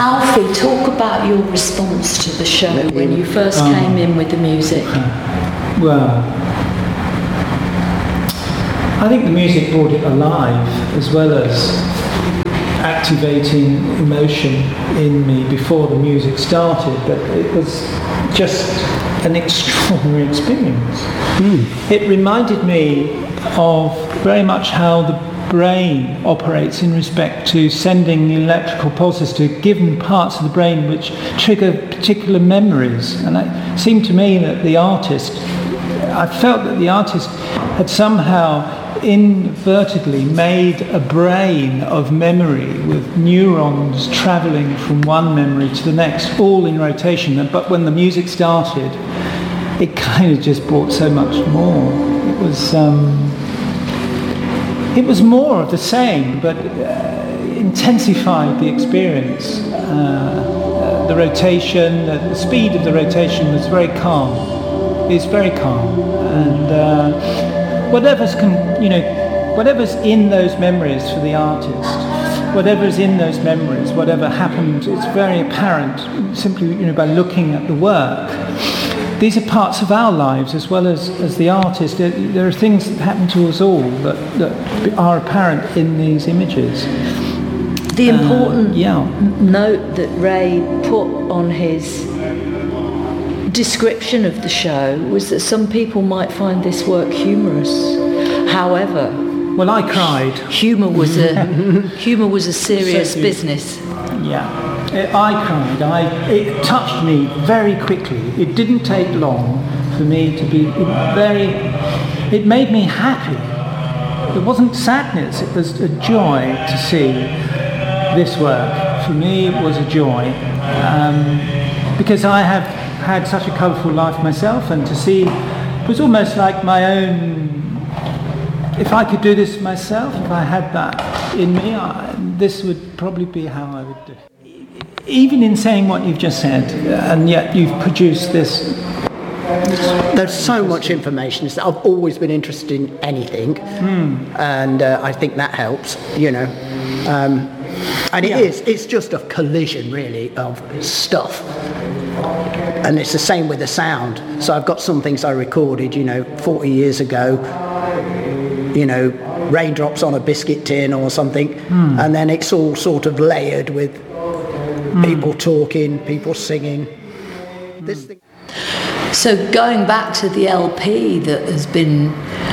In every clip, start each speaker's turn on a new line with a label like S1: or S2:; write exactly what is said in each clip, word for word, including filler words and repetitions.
S1: Alfie, talk about your response to the show when you first um, came in with the music.
S2: Well, I think the music brought it alive, as well as activating emotion in me before the music started, but it was just an extraordinary experience. Mm. It reminded me of very much how the brain operates in respect to sending electrical pulses to given parts of the brain which trigger particular memories. And it seemed to me that the artist, I felt that the artist had somehow inadvertently made a brain of memory with neurons travelling from one memory to the next, all in rotation. But when the music started, it kind of just brought so much more. It was um, it was more of the same, but uh, intensified the experience. Uh, uh, the rotation, uh, the speed of the rotation was very calm. It's very calm, and uh, whatever's con- you know, whatever's in those memories for the artist, whatever's in those memories, whatever happened, it's very apparent simply you know by looking at the work. These are parts of our lives as well as, as the artist. There, there are things that happen to us all that, that are apparent in these images.
S1: The important
S2: uh, yeah.
S1: note that Ray put on his description of the show was that some people might find this work humorous. However,
S2: well, I cried.
S1: Humour was a humour was a serious
S2: so
S1: business.
S2: Yeah. I cried. I, it touched me very quickly. It didn't take long for me to be very... It made me happy. It wasn't sadness, it was a joy to see this work. For me, it was a joy. Um, because I have had such a colourful life myself, and to see... It was almost like my own... If I could do this myself, if I had that in me, I, this would probably be how I would do it. Even in saying what you've just said, and yet you've produced this.
S3: There's so much information. I've always been interested in anything, mm. and uh, I think that helps, you know. Um, and it yeah. is, it's just a collision, really, of stuff. And it's the same with the sound. So I've got some things I recorded, you know, forty years ago, you know, raindrops on a biscuit tin or something, mm. and then it's all sort of layered with people talking, people singing. This thing.
S1: So going back to the L P that has been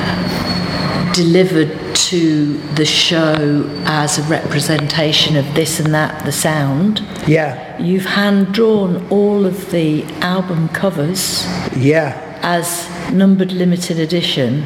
S1: delivered to the show as a representation of this and that, the sound.
S3: Yeah.
S1: You've hand drawn all of the album covers.
S3: Yeah.
S1: As numbered limited edition,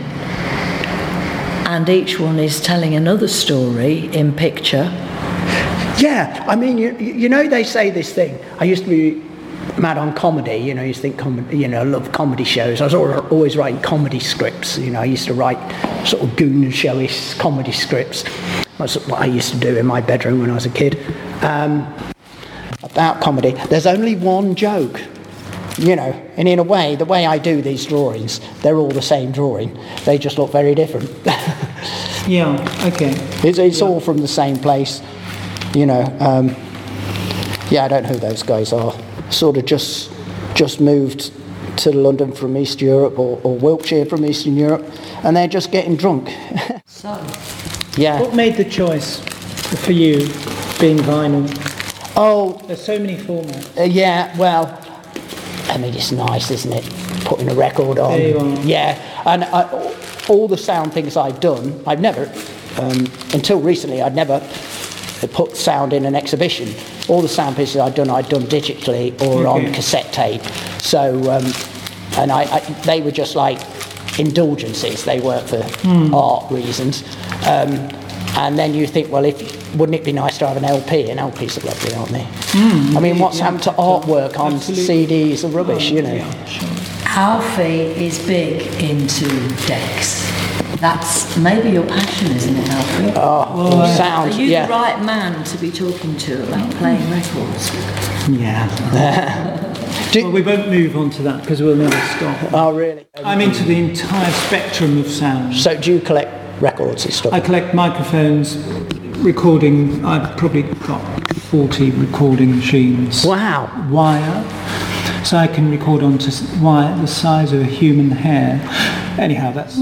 S1: and each one is telling another story in picture.
S3: Yeah, I mean, you, you know, they say this thing. I used to be mad on comedy, you know, I used to think, com- you know, I love comedy shows. I was always writing comedy scripts, you know, I used to write sort of goon showish comedy scripts. That's what I used to do in my bedroom when I was a kid. Um, about comedy, there's only one joke, you know, and in a way, the way I do these drawings, they're all the same drawing. They just look very different.
S2: Yeah, okay.
S3: It's, it's
S2: yeah.
S3: all from the same place. You know, um, yeah, I don't know who those guys are. Sort of just just moved to London from East Europe or, or Wiltshire from Eastern Europe, and they're just getting drunk.
S1: So,
S3: yeah.
S2: What made the choice for you, being vinyl?
S3: Oh,
S2: there's so many formats.
S3: Uh, yeah, well, I mean, it's nice, isn't it? Putting a record on.
S2: There you are.
S3: Yeah, and I, all the sound things I've done, I've never, um, until recently, I'd never put sound in an exhibition. All the sound pieces I'd done, I'd done digitally or okay. on cassette tape. So, um, and I, I, they were just like indulgences. They weren't for mm. art reasons. Um, and then you think, well, if wouldn't it be nice to have an L P? An L Ps are lovely, aren't they? Mm, I mean, what's yeah, happened to artwork on absolutely. C Ds and rubbish, oh, you know?
S2: Yeah, sure.
S1: Alfie is big into decks. That's maybe your passion, isn't it, Alfie?
S3: Oh, well, sound,
S1: Are you
S3: yeah.
S1: the right man to be talking to about playing records?
S2: Yeah. Well, we won't move on to that because we'll never stop.
S3: Oh, really?
S2: I'm into the entire spectrum of sound.
S3: So do you collect records and stuff?
S2: I collect microphones, recording, I've probably got forty recording machines.
S3: Wow.
S2: Wire. So I can record onto s- wire the size of a human hair. Anyhow, that's